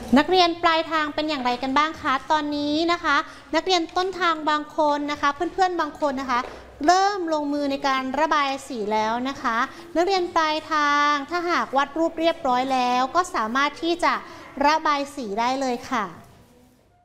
นักเรียนปลายทางเป็นอย่างไรกันบ้างคะตอนนี้นะคะนักเรียนต้นทางบางคนนะคะเพื่อนๆบางคนนะคะเริ่มลงมือในการระบายสีแล้วนะคะนักเรียนปลายทางถ้าหากวาดรูปเรียบร้อยแล้วก็สามารถที่จะระบายสีได้เลยค่ะ